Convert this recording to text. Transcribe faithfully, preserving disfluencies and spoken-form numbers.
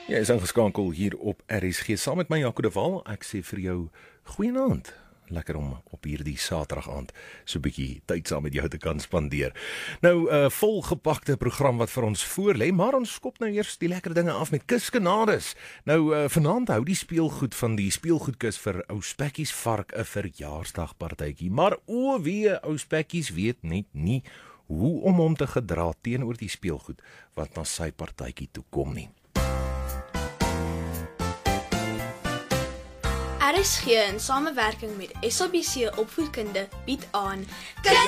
Jy is ingeskakel hier op R S G saam met my Jaco de Waal. Ek sê vir jou goeienaand. Lekker om op hierdie Saterdag aand so 'n bietjie tyd saam met jou te kan spandeer. Nou 'n uh, volgepakte program wat vir ons voorlê, maar ons skop nou eers die lekker dinge af met kusgenades. Nou uh, vanaand hou die speelgoed van die speelgoedkus vir ou Spekkies Vark 'n verjaarsdagpartytjie. Maar o wee, ou Spekkies weet net nie hoe om hom te gedra teenoor die speelgoed wat na sy partytjie toe kom nie. R S G in samewerking met S A B C Opvoedkunde bied aan Kusgenades.